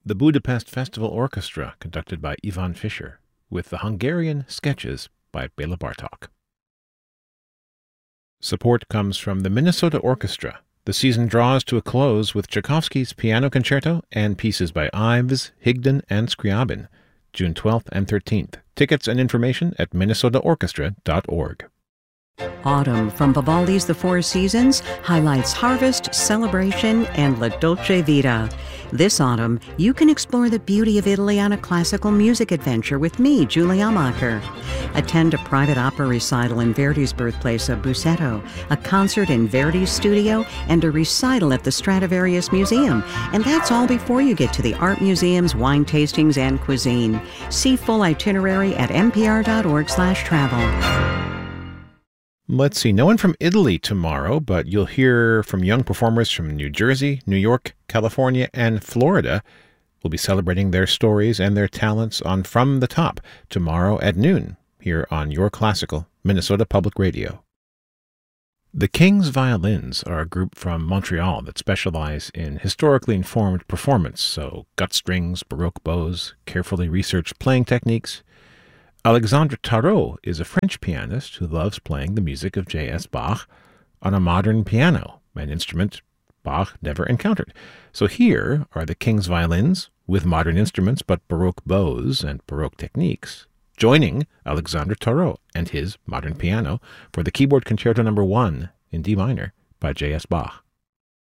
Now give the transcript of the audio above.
the Budapest Festival Orchestra, conducted by Ivan Fischer, with the Hungarian Sketches by Béla Bartók. Support comes from the Minnesota Orchestra. The season draws to a close with Tchaikovsky's Piano Concerto and pieces by Ives, Higdon, and Scriabin, June 12th and 13th. Tickets and information at minnesotaorchestra.org. Autumn from Vivaldi's The Four Seasons highlights harvest, celebration, and La Dolce Vita. This autumn, you can explore the beauty of Italy on a classical music adventure with me, Julie Amacher. Attend a private opera recital in Verdi's birthplace of Busseto, a concert in Verdi's studio, and a recital at the Stradivarius Museum. And that's all before you get to the art museums, wine tastings, and cuisine. See full itinerary at npr.org/travel. Let's see, no one from Italy tomorrow, but you'll hear from young performers from New Jersey, New York, California, and Florida. We'll be celebrating their stories and their talents on From the Top tomorrow at noon here on Your Classical, Minnesota Public Radio. The King's Violins are a group from Montreal that specialize in historically informed performance, so gut strings, baroque bows, carefully researched playing techniques. Alexandre Tarot is a French pianist who loves playing the music of J.S. Bach on a modern piano, an instrument Bach never encountered. So here are the King's Violins with modern instruments but baroque bows and baroque techniques, joining Alexandre Tarot and his modern piano for the Keyboard Concerto No. 1 in D minor by J.S. Bach.